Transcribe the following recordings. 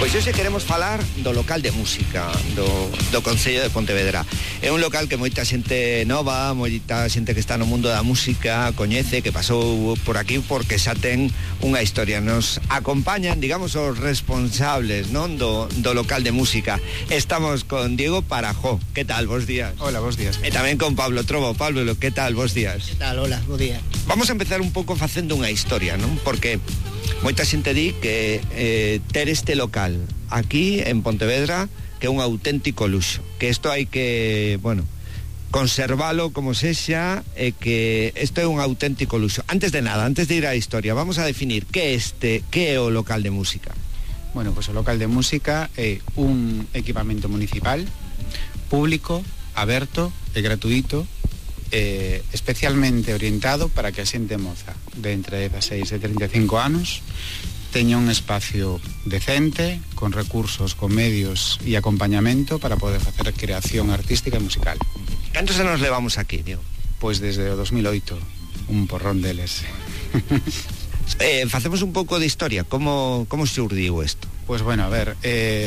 Pois hoxe queremos falar do local de música do Concello de Pontevedra. É un local que moita xente nova, moita xente que está no mundo da música coñece, que pasou por aquí porque xa ten unha historia. Nos acompañan, digamos, os responsables, non, do local de música. Estamos con Diego Parajó. Que tal, bos días? Hola, bos días. E tamén con Pablo Trobo. Pablo, que tal, bos días? Que tal, hola, bo día. Vamos a empezar un pouco facendo unha historia, non? Porque moita xente di que ter este local aquí en Pontevedra que é un auténtico luxo, que isto hai que, bueno, conservalo como sexa, e que isto é un auténtico luxo. Antes de nada, antes de ir á historia, vamos a definir que é o local de música. Bueno, pues o local de música é un equipamento municipal, público, aberto e gratuito, especialmente orientado para que a xente moza de entre 16 e 35 anos teña un espacio decente, con recursos, con medios e acompañamento para poder facer creación artística e musical. Cantos anos levamos aquí, Diego? Pois desde o 2008, un porrón deles. Facemos un pouco de historia, como xurdiu isto? Pois bueno, a ver,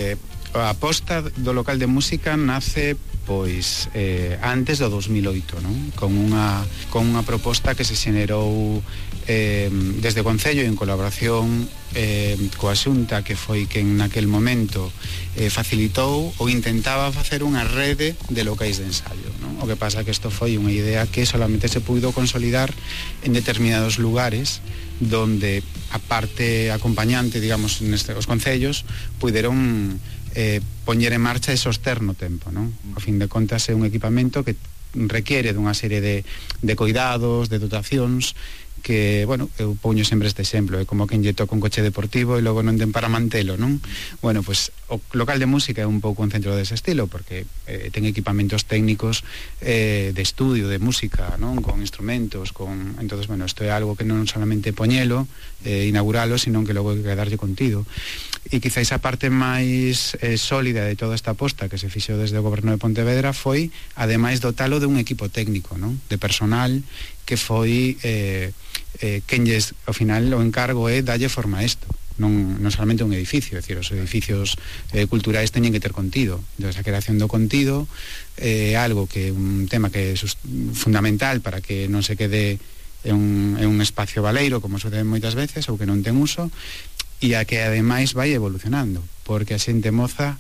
a aposta do local de música nace pois antes do 2008, non? Con unha proposta que se xenerou desde o Concello en colaboración coa Xunta, que foi quen naquel momento facilitou ou intentaba facer unha rede de locais de ensaio, non? O que pasa que isto foi unha idea que solamente se puido consolidar en determinados lugares donde a parte acompañante, digamos, os concellos puideron poñer en marcha e soster no tempo, non? A fin de contas é un equipamento que requiere dunha serie de cuidados, de dotacións, que, bueno, eu poño sempre este exemplo, é como quen lle toca un coche deportivo e logo non ten para mantelo, non? Bueno, pues o local de música é un pouco un centro dese estilo, porque ten equipamentos técnicos de estudio, de música, non? Con instrumentos, entonces, bueno, isto é algo que non solamente poñelo, inauguralo, sino que logo hai que darlle contido. E quizáis a parte máis sólida de toda esta aposta que se fixo desde o goberno de Pontevedra foi, ademais, dotalo de un equipo técnico, non? De personal que foi quenlles, ao final, o encargo é dalle forma a isto, non solamente un edificio, é dicir, os edificios culturais teñen que ter contido. Entón, a creación do contido é algo que un tema que é fundamental para que non se quede en un espacio baleiro, como sucede moitas veces, ou que non ten uso, e a que ademais vai evolucionando, porque a xente moza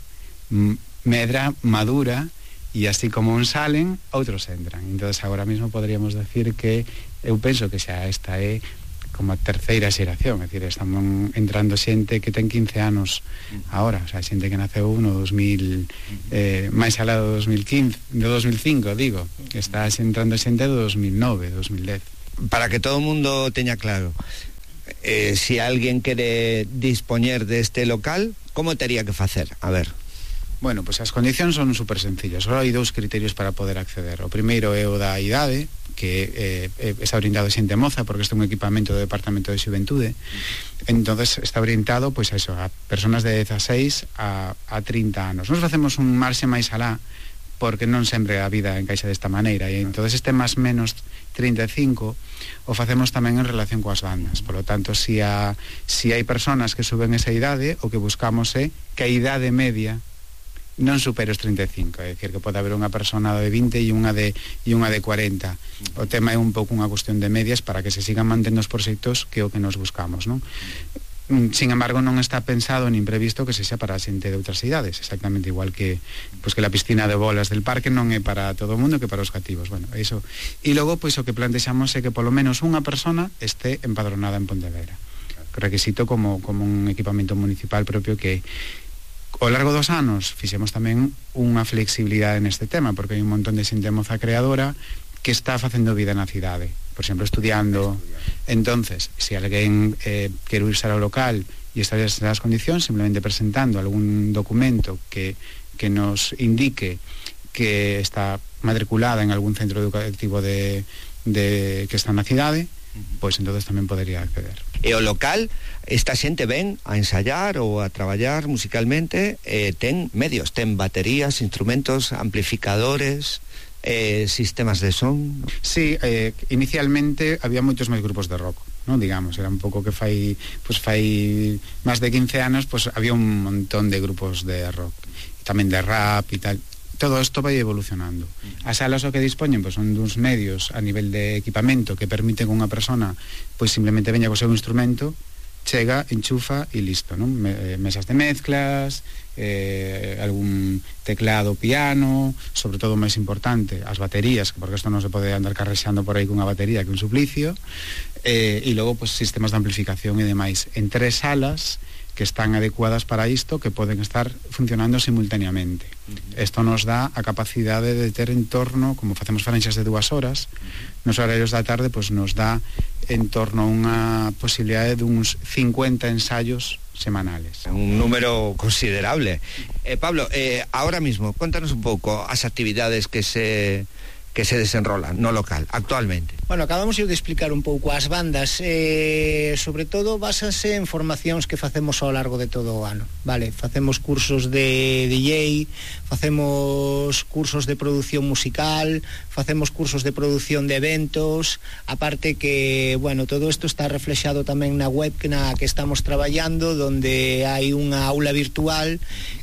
medra, madura, e así como uns salen, outros entran. Entón, agora mesmo podríamos decir que eu penso que xa esta é como a terceira xeración, é dicir, estamos entrando xente que ten 15 anos agora, o sea, xente que naceu no 2000, máis alá do 2015, do 2005, digo, que está entrando xente do 2009, 2010. Para que todo o mundo teña claro, si alguén quere dispoñer deste local, como tería que facer? A ver. Bueno, pois as condicións son super sencillas. Só hai dous criterios para poder acceder. O primeiro é o da idade, que está orientado a xente moza, porque este é un equipamento do Departamento de Xuventude. Entonces está orientado pois a eso, a personas de 16 a 30 anos. Nos facemos un marxe máis alá, porque non sempre a vida encaixa desta maneira, e entonces este máis menos 35 o facemos tamén en relación coas bandas. Por lo tanto, si hai personas que suben esa idade, o que buscamos é que a idade media non supere os 35, é dicir, que pode haber unha persona de 20 e unha de 40. O tema é un pouco unha cuestión de medias para que se sigan mantendo os proxectos que é o que nos buscamos, non? Sin embargo, non está pensado nin previsto que sexa para a xente de outras idades, exactamente igual que pois que la piscina de bolas del parque non é para todo o mundo, que para os cativos. Bueno, iso. E logo, pois, o que plantexamos é que polo menos unha persona este empadronada en Pontevedra. Requisito como un equipamento municipal propio que ao largo dos anos fixemos tamén unha flexibilidade neste tema, porque hai un montón de xente moza creadora que está facendo vida na cidade, por exemplo, estudiando. Entonces, se alguén quere irse ao local e estar nas condicións, simplemente presentando algún documento que nos indique que está matriculada en algún centro educativo que está na cidade, pois entonces tamén podería acceder. E o local, esta xente ven a ensayar ou a traballar musicalmente, ten medios, ten baterías, instrumentos, amplificadores, sistemas de son. Sí, inicialmente había moitos máis grupos de rock. ¿no? Digamos, era un pouco que fai máis de 15 anos, pues había un montón de grupos de rock, tamén de rap e tal. Todo isto vai evolucionando. As salas o que dispoñen pues, son duns medios a nivel de equipamento que permiten que unha persona pues, simplemente veña co seu instrumento, chega, enchufa e listo, non? Mesas de mezclas, algún teclado, piano, sobre todo o máis importante, as baterías, porque isto non se pode andar carrexando por aí cunha batería que un suplicio, e logo pues, sistemas de amplificación e demais, en 3 salas que están adecuadas para isto, que poden estar funcionando simultaneamente. Isto nos dá a capacidade de ter en torno, como facemos falanxas de 2 horas, nos horarios da tarde, pues nos dá en torno a unha posibilidade de uns 50 ensayos semanales. Un número considerable. Pablo, ahora mismo, cuéntanos un pouco as actividades que se desenrolan no local actualmente. Bueno, acabamos de explicar un pouco as bandas, sobre todo básase en formacións que facemos ao largo de todo o ano, vale? Facemos cursos de DJ, facemos cursos de produción musical, facemos cursos de produción de eventos, aparte que, bueno, todo isto está reflexado tamén na web na que estamos traballando, donde hai unha aula virtual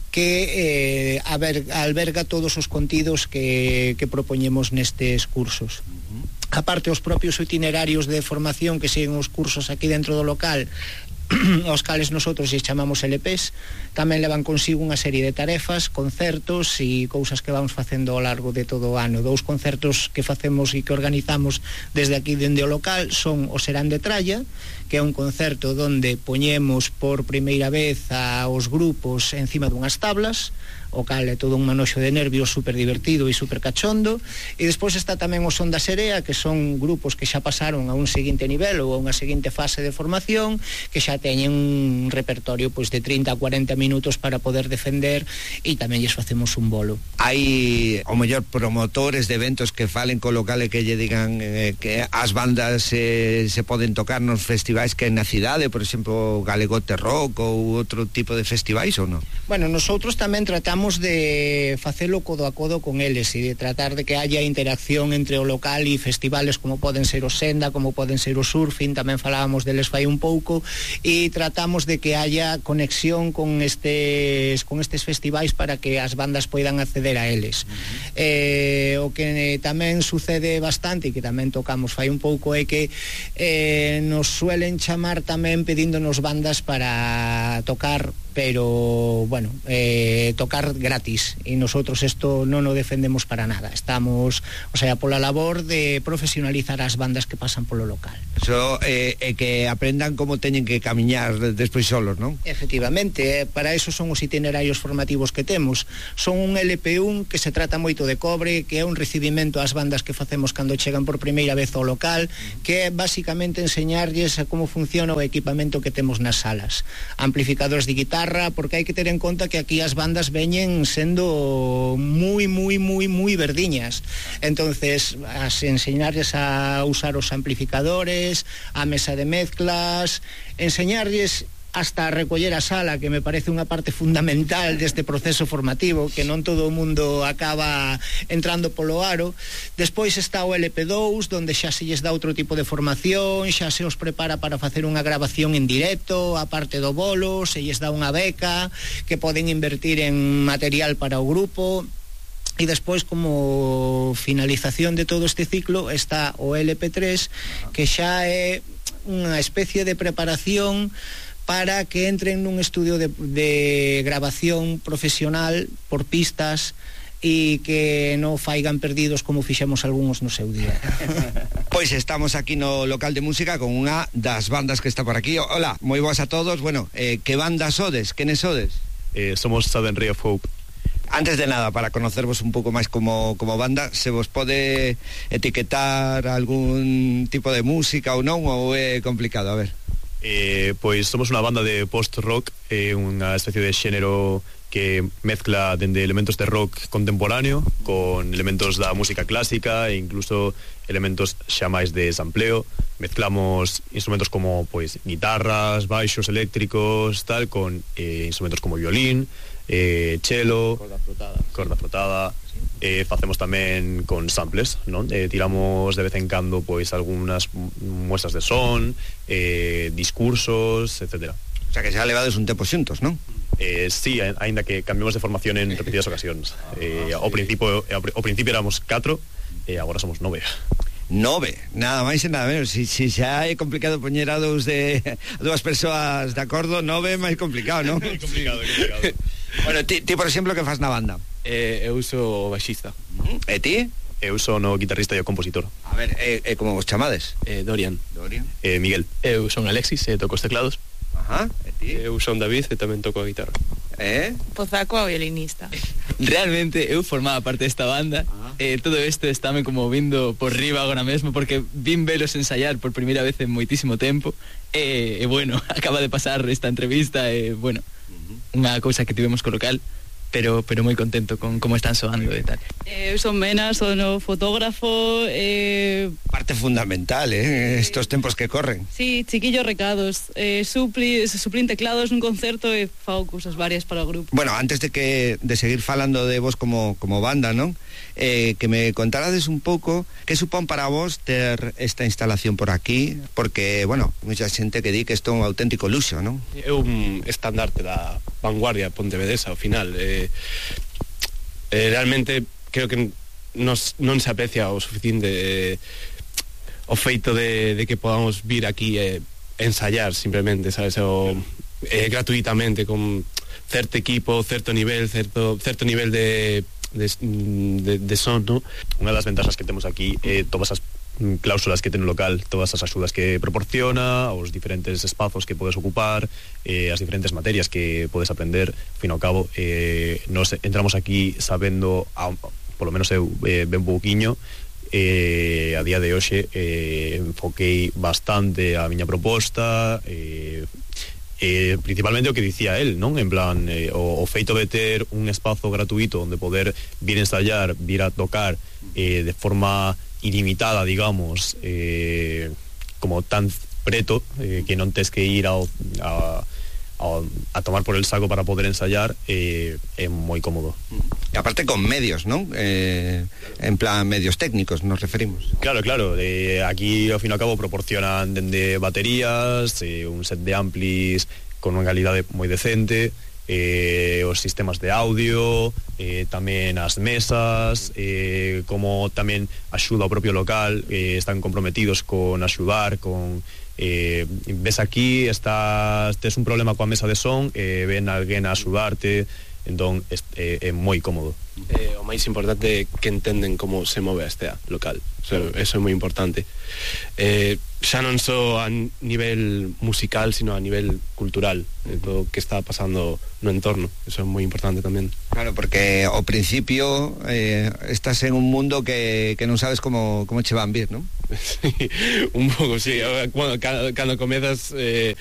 que alberga todos os contidos que propoñemos nestes cursos. Aparte, os propios itinerarios de formación que siguen os cursos aquí dentro do local, aos cales nosotros lles chamamos LPs, tamén levan consigo unha serie de tarefas, concertos e cousas que vamos facendo ao largo de todo o ano. 2 concertos que facemos e que organizamos desde aquí dende o local son o Serán de Tralla, que é un concerto donde poñemos por primeira vez aos grupos encima dunhas tablas, o cal é todo un manoxo de nervios super divertido e super cachondo, e despois está tamén o Son da Serea, que son grupos que xa pasaron a un seguinte nivel ou a unha seguinte fase de formación, que xa teñen un repertorio pois de 30 a 40 minutos para poder defender, e tamén lles facemos un bolo. Hai o mellor promotores de eventos que falen co local e que lle digan que as bandas se poden tocar nos festivais que na cidade, por exemplo, Galegote Rock ou outro tipo de festivais, ou non? Bueno, nosotros tamén tratamos de facelo codo a codo con eles e de tratar de que haya interacción entre o local e festivales como poden ser o Senda, como poden ser o Surfing, tamén falábamos deles fai un pouco, e tratamos de que haya conexión con estes festivais para que as bandas poidan acceder a eles. O que tamén sucede bastante e que tamén tocamos fai un pouco é que nos suelen chamar tamén pedíndonos bandas para tocar, pero bueno, tocar gratis, e nosotros esto non o defendemos para nada. Estamos, o sea, pola labor de profesionalizar as bandas que pasan polo local. Eso que aprendan como teñen que camiñar despois solos, non? Efectivamente, para eso son os itinerarios formativos que temos. Son un LP1 que se trata moito de cobre, que é un recibimento ás bandas que facemos cando chegan por primeira vez ao local, que é basicamente enseñarlles a como funciona o equipamento que temos nas salas. Amplificadores de guitarra, porque hai que ter en conta que aquí as bandas veñen sendo moi verdiñas. Entonces, enseñarles a usar os amplificadores, a mesa de mezclas, enseñarles hasta recoller a sala, que me parece unha parte fundamental deste proceso formativo, que non todo o mundo acaba entrando polo aro. Despois está o LP2, donde xa se lles dá outro tipo de formación, xa se os prepara para facer unha grabación en directo, a parte do bolo, se lles dá unha beca, que poden invertir en material para o grupo. E despois, como finalización de todo este ciclo, está o LP3, que xa é unha especie de preparación para que entren nun estudio de grabación profesional por pistas e que non faigan perdidos como fixemos algúns no seu día. Pois estamos aquí no local de música con unha das bandas que está por aquí. Hola, moi boas a todos. Bueno, que banda sodes? Quenes sodes? Somos Southern Ray of Hope. Antes de nada, para conocervos un pouco máis como banda, se vos pode etiquetar algún tipo de música ou non, ou é complicado? A ver. Pois somos unha banda de post-rock, unha especie de xénero que mezcla dende elementos de rock contemporáneo con elementos da música clásica e incluso elementos xa máis de sampleo, mezclamos instrumentos como pois guitarras, baixos eléctricos, tal, con instrumentos como violín, cello, corda frotada. Facemos tamén con samples, non? Tiramos de vez en cando pois algunhas muestras de son, discursos, etcétera. O sea que xa levades un tempo xuntos, non? Sí, aínda que cambiamos de formación en repetidas ocasións. Ao principio éramos 4 e agora somos 9. 9, nada máis e nada menos. Si xa é complicado poñer a dúas persoas de acordo, 9 é máis complicado, non? complicado. Bueno, ti, por exemplo, que fas na banda? Eu sou o baixista. E ti? Eu son o guitarrista e o compositor. A ver, como vos chamades? Dorian. Miguel. Eu son Alexis e toco os teclados. Ajá, e ti? Eu son David e tamén toco a guitarra. Pozaco a violinista. Realmente eu formaba parte desta banda e todo isto estáme como vindo por riba agora mesmo porque vin velos ensayar por primeira vez en moitísimo tempo e bueno, acaba de pasar esta entrevista e bueno, unha cousa que tivemos co local pero moi contento con como están soando e tal. Eu son Mena, son o fotógrafo. Parte fundamental, estos tempos que corren. Sí, chiquillos recados. Suplín teclados nun concerto e fago cousas varias para o grupo. Bueno, antes de seguir falando de vos como banda, non? Que me contarades un pouco que supón para vos ter esta instalación por aquí, porque, bueno, mucha xente que di que isto é un auténtico luxo, non? É un estandarte da vanguardia pontevedesa ao final. Realmente creo que non se aprecia o suficiente o feito de que podamos vir aquí ensayar simplemente, sabes, gratuitamente con certo equipo, certo nivel de son, ¿no? Unha das ventaxas que temos aquí é todas as cláusulas que ten o local, todas as axudas que proporciona, os diferentes espazos que podes ocupar, as diferentes materias que podes aprender. Ao fin ao cabo, nos entramos aquí sabendo, polo menos eu ben pouquiño, a día de hoxe enfoquei bastante a miña proposta, principalmente o que dicía él, non? En plan, o feito de ter un espazo gratuito onde poder vir ensayar, vir a tocar de forma ilimitada, digamos, como tan preto, que non tes que ir a tomar por el saco para poder ensayar, é moi cómodo. E aparte con medios, non? En plan, medios técnicos nos referimos. Claro, aquí ao fin e ao cabo proporcionan dende baterías, un set de amplis con unha calidade moi decente, os sistemas de audio, tamén as mesas, como tamén axuda ao propio local, están comprometidos con axudar, con ves aquí, tes un problema coa mesa de son, ven alguén a axudarte, entón é moi cómodo. O máis importante é que entenden como se move este local, eso é moi importante, xa non só a nivel musical, sino a nivel cultural, todo o que está pasando no entorno, eso é moi importante tamén. Claro, porque ao principio estás en un mundo que non sabes como che van vir, non? Sí, un pouco, sí, cando comezas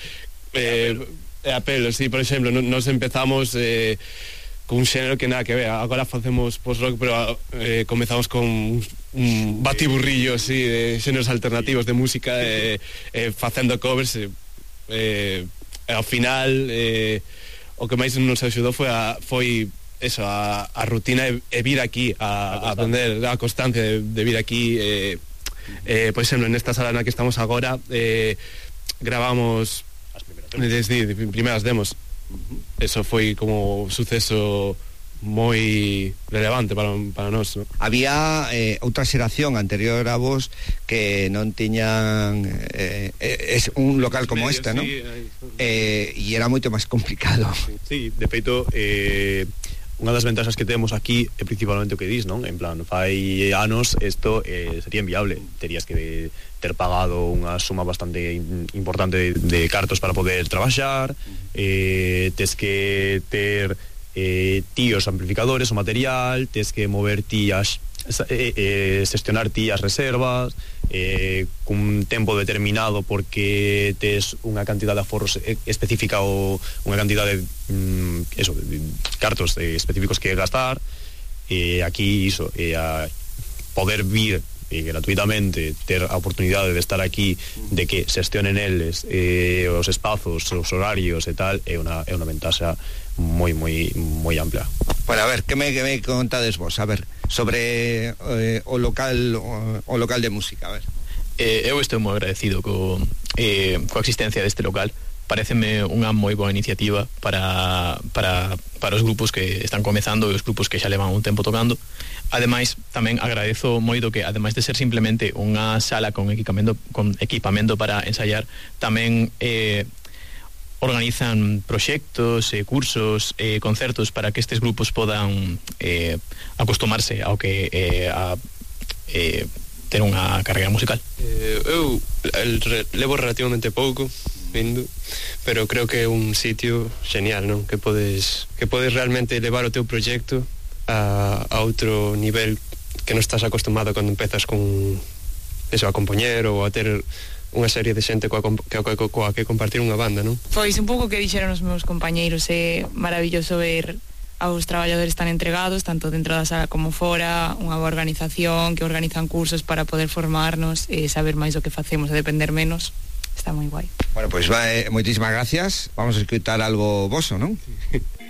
a pelo, sí, por exemplo, nos empezamos con un xénero que nada que ver, agora facemos post-rock, pero comezamos con un batiburrillo así de xéneros alternativos de música, facendo covers, ao final o que máis nos axudou foi eso, a rutina e vir aquí a aprender a constancia de vir aquí, por exemplo, nesta sala na que estamos agora, gravamos desde primeras demos. Eso foi como un suceso moi relevante para nós, ¿no? Había outra xeración anterior a vos que non tiñan un local como este, ¿no? Sí, e era moito máis complicado. Sí, de feito, unha das ventaxas que temos aquí é principalmente o que dis, non? En plan, fai anos isto sería inviable, terías que ter pagado unha suma bastante importante de cartos para poder traballar, tes que ter ti os amplificadores, o material, tes que mover ti xestionar ti as reservas, cun tempo determinado porque tes unha cantidad de aforros específica ou unha cantidad de cartos específicos que gastar, aquí iso, a poder vir e gratuitamente ter a oportunidade de estar aquí, de que xestionen eles os espazos, os horarios e tal, é unha ventaxa moi amplia. Bueno, a ver, que me contades vos, a ver, sobre o local de música, a ver. Eu estou moi agradecido coa existencia deste local. Pareceme unha moi boa iniciativa para os grupos que están comezando e os grupos que xa levan un tempo tocando. Ademais, tamén agradezo moito que, ademais de ser simplemente unha sala con equipamento para ensaiar, tamén organizan proxectos, cursos, concertos para que estes grupos podan acostumarse ao que ter unha carreira musical. Eu levo relativamente pouco vindo, pero creo que é un sitio genial, non? Que podes realmente levar o teu proxecto a outro nivel que non estás acostumado cando empezas con eso, a compoñer ou a ter unha serie de xente coa que compartir unha banda, non? Pois un pouco que dixeron os meus compañeiros, é maravilloso ver aos traballadores tan entregados, tanto dentro da sala como fora, unha boa organización, que organizan cursos para poder formarnos e saber máis do que facemos e depender menos. Está moi guai. Bueno, pois moitísimas gracias. Vamos a escutar algo voso, non?